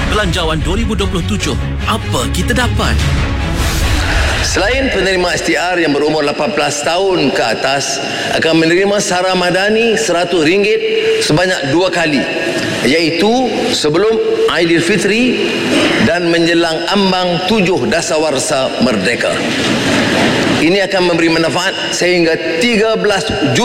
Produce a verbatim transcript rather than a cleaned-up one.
Belanjawan dua ribu dua puluh tujuh, apa kita dapat? Selain penerima S T R yang berumur lapan belas tahun ke atas akan menerima sara madani seratus ringgit sebanyak dua kali, iaitu sebelum Aidilfitri dan menjelang ambang tujuh Dasawarsa Merdeka. Ini akan memberi manfaat sehingga tiga belas juta